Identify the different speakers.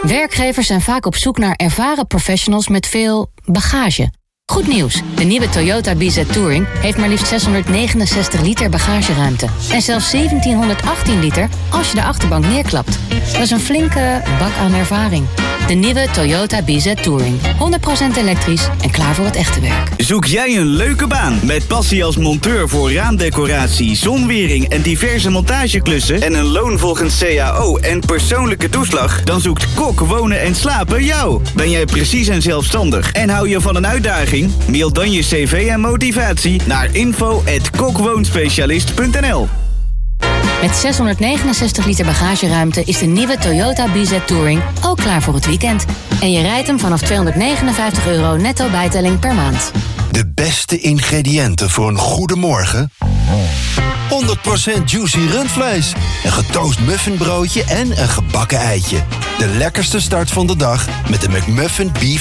Speaker 1: Werkgevers zijn vaak op zoek naar ervaren professionals met veel bagage. Goed nieuws, de nieuwe Toyota BZ Touring heeft maar liefst 669 liter bagageruimte. En zelfs 1718 liter als je de achterbank neerklapt. Dat is een flinke bak aan ervaring. De nieuwe Toyota BZ Touring. 100% elektrisch en klaar voor het echte werk.
Speaker 2: Zoek jij een leuke baan met passie als monteur voor raamdecoratie, zonwering en diverse montageklussen en een loon volgens CAO en persoonlijke toeslag? Dan zoekt Kok Wonen en Slapen jou. Ben jij precies en zelfstandig en hou je van een uitdaging? Mail dan je cv en motivatie naar info@kokwoonspecialist.nl.
Speaker 1: Met 669 liter bagageruimte is de nieuwe Toyota BZ Touring ook klaar voor het weekend. En je rijdt hem vanaf €259 netto bijtelling per maand.
Speaker 3: De beste ingrediënten voor een goede morgen? 100% juicy rundvlees, een getoast muffinbroodje en een gebakken eitje. De lekkerste start van de dag met de McMuffin Beef